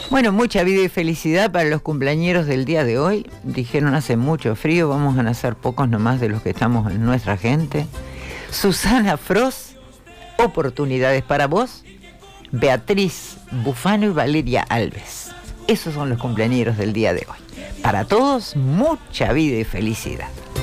Bueno, mucha vida y felicidad para los cumpleañeros del día de hoy. Dijeron hace mucho frío, vamos a nacer pocos nomás de los que estamos en nuestra gente. Susana Frost, oportunidades para vos. Beatriz Bufano y Valeria Alves. Esos son los cumpleañeros del día de hoy. Para todos, mucha vida y felicidad.